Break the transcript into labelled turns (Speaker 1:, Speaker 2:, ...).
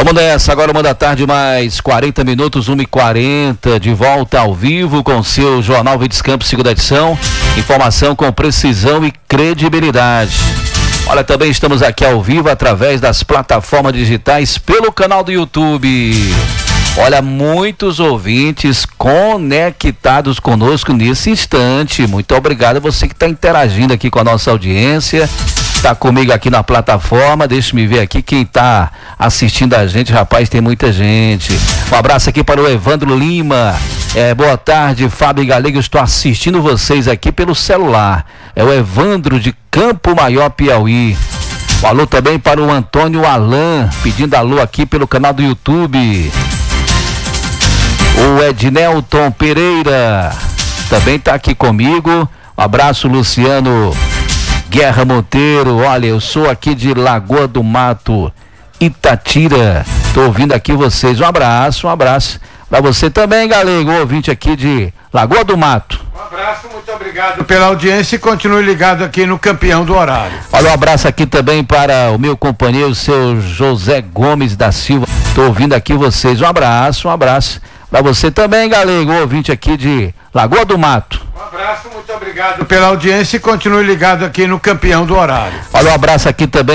Speaker 1: Vamos nessa, agora 1h da tarde, mais 40 minutos, 1h40, de volta ao vivo com seu Jornal Verdes Campos, segunda edição. Informação com precisão e credibilidade. Olha, também estamos aqui ao vivo através das plataformas digitais pelo canal do YouTube. Olha, muitos ouvintes conectados conosco nesse instante. Muito obrigado a você que está interagindo aqui com a nossa audiência. Está comigo aqui na plataforma, deixa-me ver aqui quem está assistindo a gente, rapaz, tem muita gente. Um abraço aqui para o Evandro Lima, boa tarde, Fábio Galego, estou assistindo vocês aqui pelo celular, é o Evandro de Campo Maior, Piauí. Um alô também para o Antônio Alan, pedindo alô aqui pelo canal do YouTube. O Ednelton Pereira também está aqui comigo, um abraço, Luciano Guerra Monteiro, olha, eu sou aqui de Lagoa do Mato, Itatira, tô ouvindo aqui vocês, um abraço pra você também, Galego, ouvinte aqui de Lagoa do Mato.
Speaker 2: Um abraço, muito obrigado pela audiência e continue ligado aqui no Campeão do Horário.
Speaker 1: Olha, um abraço aqui também para o meu companheiro, seu José Gomes da Silva, tô ouvindo aqui vocês, um abraço pra você também, Galego, ouvinte aqui de Lagoa do Mato.
Speaker 2: Um abraço, muito obrigado pela audiência e continue ligado aqui no Campeão do Horário.
Speaker 1: Olha, um abraço aqui também